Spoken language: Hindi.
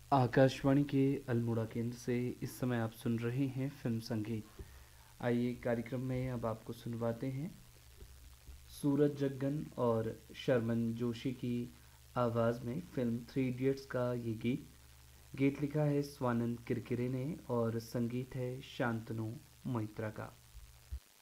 आकाशवाणी के अल्मोड़ा केंद्र से इस समय आप सुन रहे हैं फिल्म संगीत। आइए कार्यक्रम में अब आपको सुनवाते हैं सूरज जग्गन और शर्मन जोशी की आवाज़ में फिल्म थ्री इडियट्स का ये गीत। गीत लिखा है स्वानंद किरकिरे ने और संगीत है शांतनु मोइत्रा का।